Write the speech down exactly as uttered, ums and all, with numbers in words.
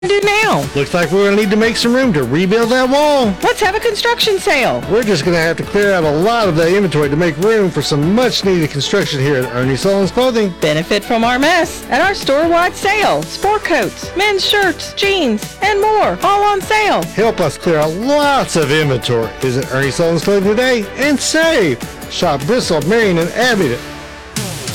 do now? Looks like we're going to need to make some room to rebuild that wall. Let's have a construction sale. We're just going to have to clear out a lot of the inventory to make room for some much-needed construction here at Ernie Sullivan's Clothing. Benefit from our mess at our store-wide sale. Sport coats, men's shirts, jeans, and more, all on sale. Help us clear out lots of inventory. Visit Ernie Sullivan's Clothing today and save. Shop Bristol, Marion, and Abingdon.